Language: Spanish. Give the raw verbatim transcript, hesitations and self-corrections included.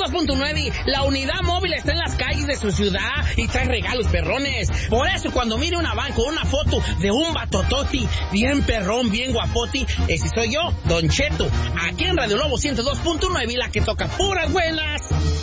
dos punto nueve, la unidad móvil está en las calles de su ciudad y trae regalos perrones. Por eso cuando mire una van con una foto de un batototi bien perrón, bien guapoti, ese soy yo, Don Cheto, aquí en Radio Lobo ciento dos punto nueve, la que toca puras buenas.